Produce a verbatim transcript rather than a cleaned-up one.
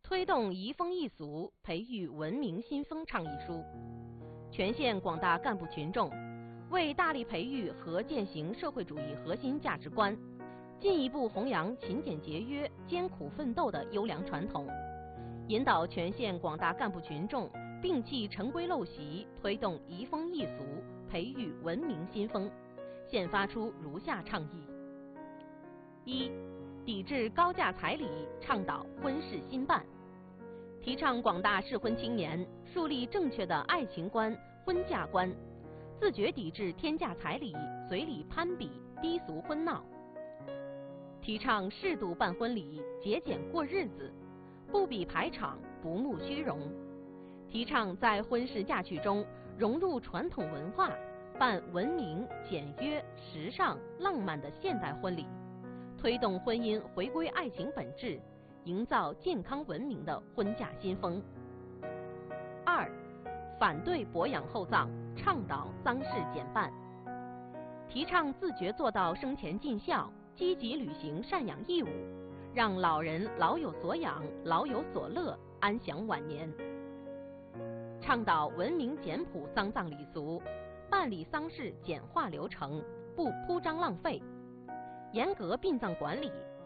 推动移风易俗，培育文明新风倡议书，全县广大干部群众为大力培育和践行社会主义核心价值观，进一步弘扬勤俭节约、艰苦奋斗的优良传统，引导全县广大干部群众摒弃陈规陋习，推动移风易俗，培育文明新风，现发出如下倡议：一、抵制高价彩礼，倡导婚事兴办，提倡广大适婚青年树立正确的爱情观、婚嫁观，自觉抵制天价彩礼、随礼攀比、低俗婚闹，提倡适度办婚礼，节俭过日子，不比排场，不慕虚荣，提倡在婚事嫁娶中融入传统文化，办文明、简约、时尚、浪漫的现代婚礼，推动婚姻回归爱情本质，营造健康文明的婚嫁新风。二、反对薄养厚葬，倡导丧事简办，提倡自觉做到生前尽孝，积极履行赡养义务，让老人老有所养、老有所乐，安享晚年。倡导文明简朴丧葬礼俗，办理丧事简化流程，不铺张浪费，严格殡葬管理，